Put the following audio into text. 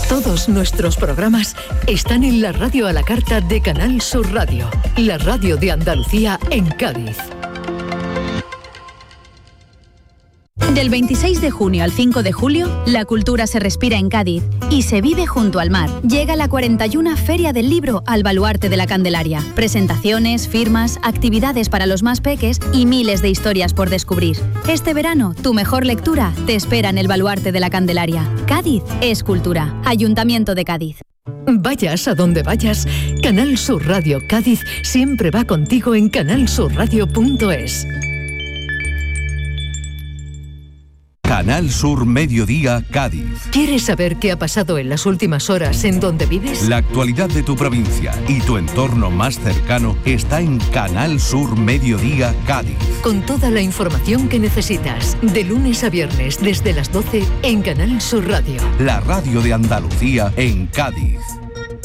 Todos nuestros programas están en la radio a la carta de Canal Sur Radio, la radio de Andalucía en Cádiz. Del 26 de junio al 5 de julio, la cultura se respira en Cádiz y se vive junto al mar. Llega la 41 Feria del Libro al Baluarte de la Candelaria. Presentaciones, firmas, actividades para los más peques y miles de historias por descubrir. Este verano, tu mejor lectura te espera en el Baluarte de la Candelaria. Cádiz es cultura. Ayuntamiento de Cádiz. Vayas a donde vayas, Canal Sur Radio Cádiz siempre va contigo en canalsurradio.es. Canal Sur Mediodía Cádiz. ¿Quieres saber qué ha pasado en las últimas horas en donde vives? La actualidad de tu provincia y tu entorno más cercano está en Canal Sur Mediodía Cádiz. Con toda la información que necesitas, de lunes a viernes desde las 12 en Canal Sur Radio. La radio de Andalucía en Cádiz.